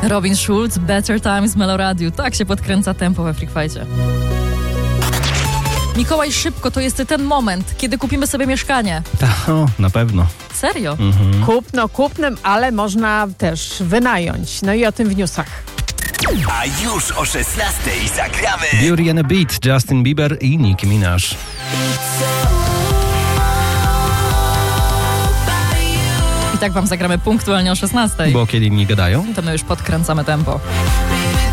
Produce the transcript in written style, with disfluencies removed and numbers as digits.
Robin Schulz, Better Times, Meloradiu. Tak się podkręca tempo we Freak Fight'cie. Mikołaj, szybko, to jest ten moment, kiedy kupimy sobie mieszkanie. O, na pewno. Serio? Kupnem, ale można też wynająć. No i o tym w newsach. A już o 16:00 zagramy Beauty and a Beat, Justin Bieber i Nicki Minaj. I tak wam zagramy punktualnie o 16:00. Bo kiedy inni gadają, To my już podkręcamy tempo.